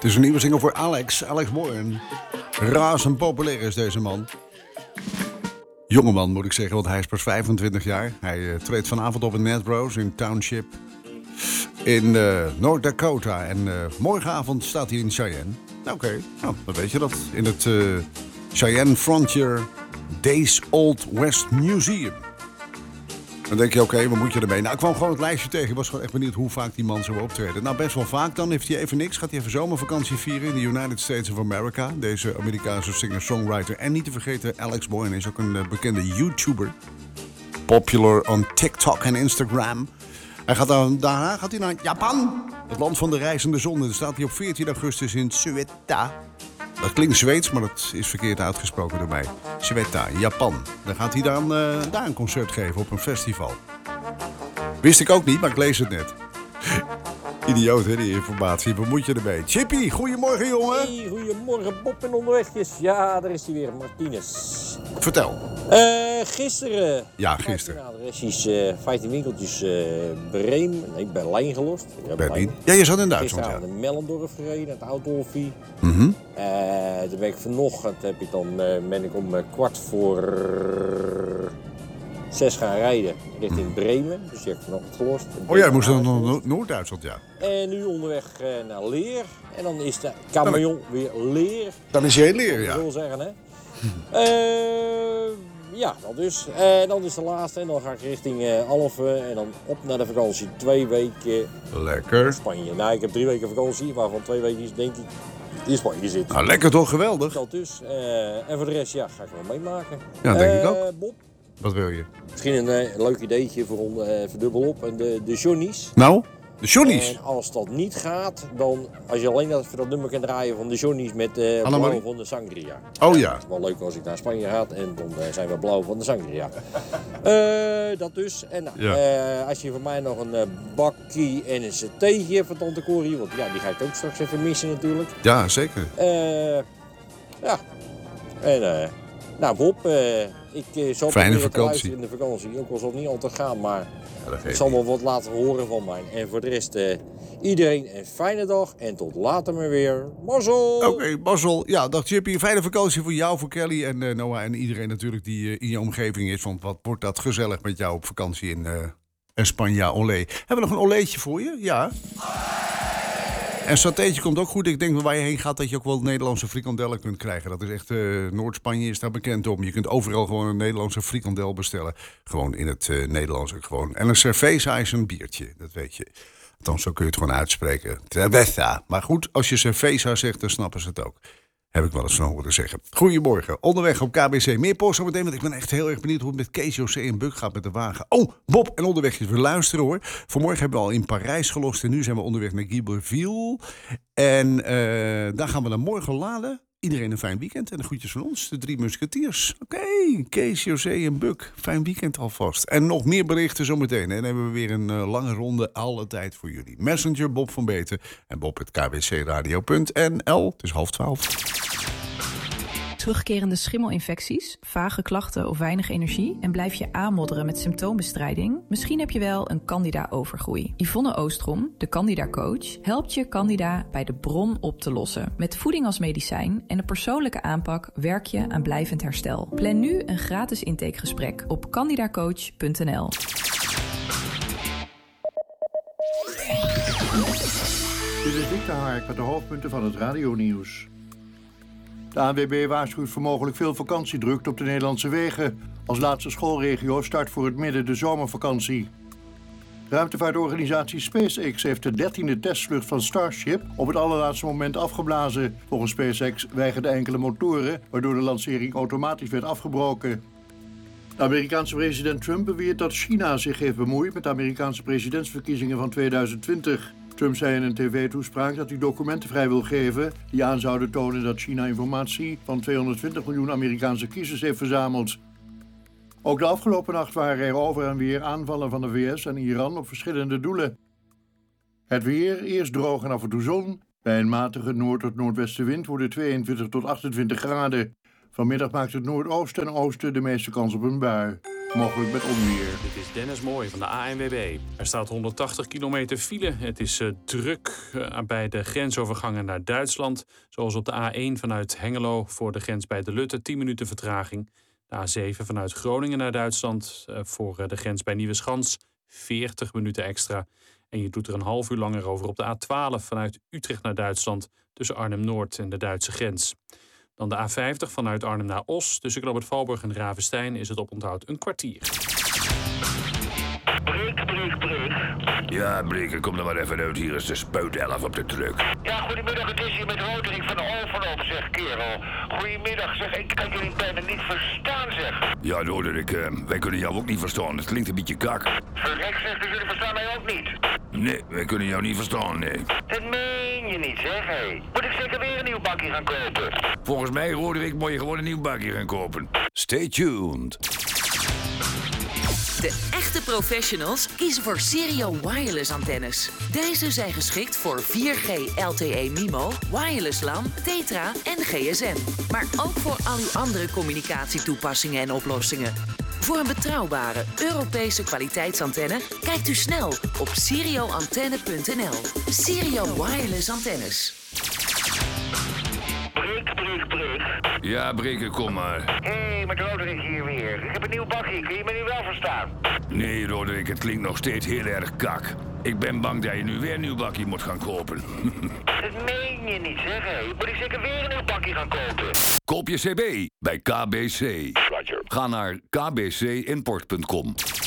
Het is een nieuwe single voor Alex Bourne. Razend populair is deze man. Jongeman moet ik zeggen, want hij is pas 25 jaar. Hij treedt vanavond op in Ned in Township in North Dakota. En morgenavond staat hij in Cheyenne. Oké, nou, dan weet je dat. In het Cheyenne Frontier Days Old West Museum. Dan denk je, oké, wat moet je ermee? Nou, ik kwam gewoon het lijstje tegen. Ik was gewoon echt benieuwd hoe vaak die man zou optreden. Nou, best wel vaak dan. Heeft hij even niks. Gaat hij even zomervakantie vieren in de United States of America. Deze Amerikaanse singer-songwriter. En niet te vergeten, Alex Bourne is ook een bekende YouTuber. Popular on TikTok en Instagram. Daarna gaat hij naar Japan. Het land van de reizende zon. Dan staat hij op 14 augustus in Suetta. Dat klinkt Zweeds, maar dat is verkeerd uitgesproken door mij. Suetta, Japan. Dan gaat hij dan daar een concert geven op een festival. Wist ik ook niet, maar ik lees het net. Idioot, hè, die informatie. Wat moet je ermee? Chippy, goedemorgen, jongen. Hey, goedemorgen, Bob en onderwegjes. Ja, daar is hij weer, Martinez. Vertel. Gisteren. Ja, gisteren. Adresjes, 15 winkeltjes Berlijn gelost. Ja, Berlijn. Ja, je zat in Duitsland, gisteren ja. naar Mellendorf gereden, naar het Autolfie. Mhm. Toen ben ik vanochtend, ben ik om 5:45 gaan rijden richting Bremen. Dus die heb ik vanochtend gelost. Oh, jij moest dan naar Noord-Duitsland, ja. En nu onderweg naar Leer. En dan is de camion weer Leer. Dan is je heel leer, ja. Ik wil zeggen, hè. Ja, dat dus. Dan is de laatste en dan ga ik richting Alphen en dan op naar de vakantie. 2 weken Lekker. Spanje. Nou, ik heb 3 weken vakantie, waarvan 2 weken is, denk ik in Spanje zitten. Nou, lekker toch, geweldig. Dat dus. En voor de rest, ja, ga ik wel meemaken. Ja, denk ik ook. Bob, Wat wil je? misschien een leuk ideetje voor verdubbel op. En de Johnny's. Nou, de Johnny's. En als dat niet gaat, dan als je alleen dat nummer kan draaien van de Johnny's met blauw van de Sangria. Oh ja. Het is wel leuk als ik naar Spanje ga en dan zijn we blauw van de Sangria. Dat dus. En als je voor mij nog een bakkie en een satéetje hebt van Tante Corrie, want ja, die ga ik ook straks even missen natuurlijk. Ja, zeker. Ja. En nou Bob, ik zal Fijne proberen te vakantie. luisteren in de vakantie, ook al zal het niet altijd gaan, maar Ja, ik zal wel wat laten horen van mij. En voor de rest, iedereen een fijne dag en tot later maar weer. Mazzel! Oké, Basel. Ja, dag Chippy. Fijne vakantie voor jou, voor Kelly en Noah en iedereen natuurlijk die in je omgeving is. Want wat wordt dat gezellig met jou op vakantie in Spanje. Olé. Hebben we nog een oléetje voor je? Ja. En satéetje komt ook goed. Ik denk dat waar je heen gaat dat je ook wel Nederlandse frikandellen kunt krijgen. Dat is echt, Noord-Spanje is daar bekend om. Je kunt overal gewoon een Nederlandse frikandel bestellen. Gewoon in het Nederlands ook gewoon. En een cerveza is een biertje, dat weet je. Althans, zo kun je het gewoon uitspreken. Cerveza. Maar goed, als je cerveza zegt, dan snappen ze het ook. Heb ik wel eens van horen zeggen. Goedemorgen, onderweg op KBC. Meer post zo meteen, want ik ben echt heel erg benieuwd hoe het met Kees José en Buk gaat met de wagen. Oh, Bob en onderweg is we luisteren hoor. Vanmorgen hebben we al in Parijs gelost en nu zijn we onderweg naar Guiberville. En daar gaan we dan morgen laden. Iedereen een fijn weekend en de groetjes van ons, de 3 musketiers. Oké, Kees, José en Buk. Fijn weekend alvast. En nog meer berichten zometeen. En dan hebben we weer een lange ronde, alle tijd voor jullie. Messenger, Bob van Beten en bob@kbcradio.nl. Het is 11:30. Terugkerende schimmelinfecties, vage klachten of weinig energie en blijf je aanmodderen met symptoombestrijding? Misschien heb je wel een Candida-overgroei. Yvonne Oostrom, de Candida-coach, helpt je Candida bij de bron op te lossen. Met voeding als medicijn en een persoonlijke aanpak werk je aan blijvend herstel. Plan nu een gratis intakegesprek op candidacoach.nl. Dit is Dick de Hark met de hoofdpunten van het radionieuws. De ANWB waarschuwt voor mogelijk veel vakantiedrukte op de Nederlandse wegen. Als laatste schoolregio start voor het midden de zomervakantie. Ruimtevaartorganisatie SpaceX heeft de 13e testvlucht van Starship op het allerlaatste moment afgeblazen. Volgens SpaceX weigerden enkele motoren, waardoor de lancering automatisch werd afgebroken. De Amerikaanse president Trump beweert dat China zich heeft bemoeid met de Amerikaanse presidentsverkiezingen van 2020. Trump zei in een tv-toespraak dat hij documenten vrij wil geven die aan zouden tonen dat China informatie van 220 miljoen Amerikaanse kiezers heeft verzameld. Ook de afgelopen nacht waren er over en weer aanvallen van de VS en Iran op verschillende doelen. Het weer, eerst droog en af en toe zon. Bij een matige noord- tot noordwestenwind worden 22 tot 28 graden. Vanmiddag maakt het noordoosten en oosten de meeste kans op een bui. mogelijk met onweer. Dit is Dennis Mooij van de ANWB. Er staat 180 kilometer file. Het is druk bij de grensovergangen naar Duitsland. Zoals op de A1 vanuit Hengelo voor de grens bij De Lutte, 10 minuten vertraging. De A7 vanuit Groningen naar Duitsland voor de grens bij Nieuweschans, 40 minuten extra. En je doet er een half uur langer over op de A12 vanuit Utrecht naar Duitsland tussen Arnhem-Noord en de Duitse grens. Dan de A50 vanuit Arnhem naar Os. Tussen Knoop het Valburg en Ravenstein is het oponthoud een kwartier. Breek. Ja, Breek, kom er maar even uit. Hier is de spuitelf op de truck. Ja, goedemiddag, het is hier met Roderick van Overloop, zeg, kerel. Goedemiddag, zeg, ik kan jullie bijna niet verstaan, zeg. Ja, Roderick, wij kunnen jou ook niet verstaan. Het klinkt een beetje kak. Verrek, zeg, dus jullie verstaan mij ook niet. Nee, wij kunnen jou niet verstaan, nee. Dat meen je niet, zeg, hé. Moet ik zeker weer een nieuw bakje gaan kopen? Volgens mij, Roderick, moet je gewoon een nieuw bakje gaan kopen. Stay tuned. De echte professionals kiezen voor Sirio Wireless antennes. Deze zijn geschikt voor 4G LTE MIMO, wireless LAN, Tetra en GSM. Maar ook voor al uw andere communicatietoepassingen en oplossingen. Voor een betrouwbare Europese kwaliteitsantenne kijkt u snel op sirioantenne.nl. Sirio Wireless antennes. Breek. Ja, Breek, kom maar. Hé, met Roderick hier weer. Ik heb een nieuw bakje, kun je me nu wel verstaan? Nee, Roderick, het klinkt nog steeds heel erg kak. Ik ben bang dat je nu weer een nieuw bakje moet gaan kopen. Dat meen je niet, zeg, hé. Moet ik zeker weer een nieuw bakje gaan kopen? Koop je CB bij KBC. Roger. Ga naar kbcimport.com.